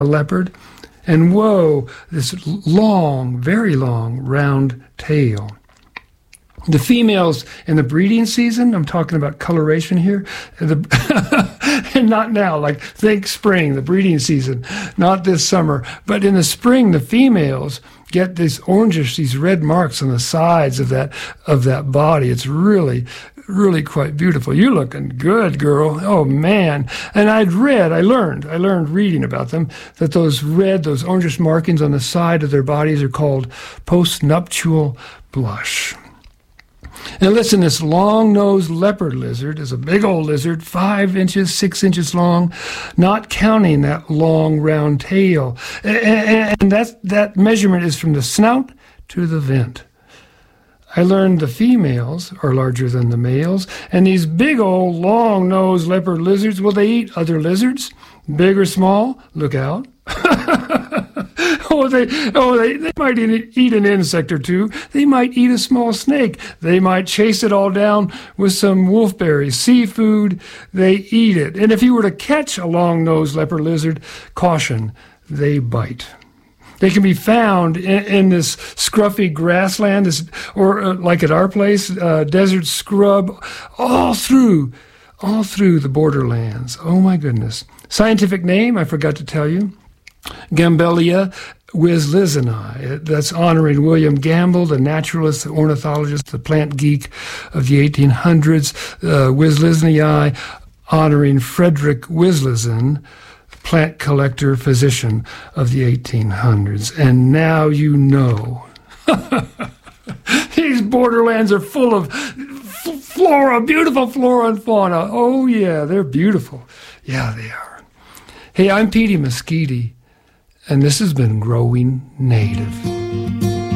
a leopard. And whoa, this long, very long, round tail. The females in the breeding season, I'm talking about coloration here, and not now, like think spring, the breeding season, not this summer. But in the spring, the females get these orangish, these red marks on the sides of that body. It's really, really quite beautiful. You're looking good, girl. Oh, man. And I learned reading about them, that those orangish markings on the side of their bodies are called postnuptial blush. And listen, this long-nosed leopard lizard is a big old lizard, 5 inches, 6 inches long, not counting that long, round tail. And that measurement is from the snout to the vent. I learned the females are larger than the males, and these big old long-nosed leopard lizards, will they eat other lizards? Big or small? Look out. They might eat an insect or two. They might eat a small snake. They might chase it all down with some wolfberry seafood. They eat it. And if you were to catch a long-nosed leopard lizard, caution, they bite. They can be found in this scruffy grassland, or like at our place, desert scrub, all through the borderlands. Oh my goodness. Scientific name, I forgot to tell you, Gambelia wisliseni. That's honoring William Gamble, the naturalist, the ornithologist, the plant geek of the 1800s. Wisliseni honoring Frederick Wislesen, plant collector, physician of the 1800s. And now you know. These borderlands are full of flora, beautiful flora and fauna. Oh, yeah, they're beautiful. Yeah, they are. Hey, I'm Petey Mesquite, and this has been Growing Native.